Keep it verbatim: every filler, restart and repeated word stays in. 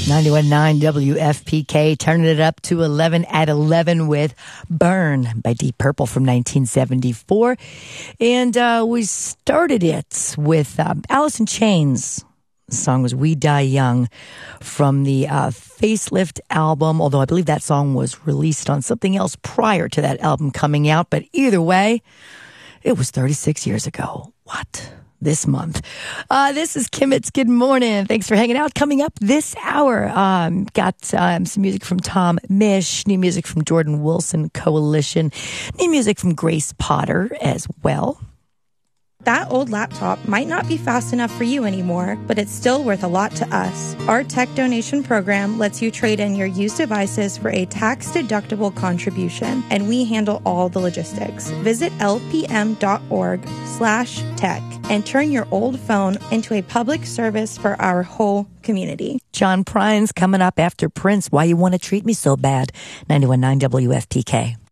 ninety-one point nine W F P K, turning it up to eleven at eleven with Burn by Deep Purple from nineteen seventy-four. And uh, we started it with um, Alice in Chains. The song was We Die Young from the uh, Facelift album, although I believe that song was released on something else prior to that album coming out. But either way, it was thirty-six years ago. What? This month. Uh, this is Kimmett's Good Morning. Thanks for hanging out. Coming up this hour, um, got um, some music from Tom Misch, new music from Jordan Wilson Coalition, new music from Grace Potter as well. That old laptop might not be fast enough for you anymore, but it's still worth a lot to us. Our tech donation program lets you trade in your used devices for a tax-deductible contribution, and we handle all the logistics. Visit lpm.org slash tech and turn your old phone into a public service for our whole community. John Prine's coming up after Prince. Why You Want to Treat Me So Bad. ninety-one point nine W F P K.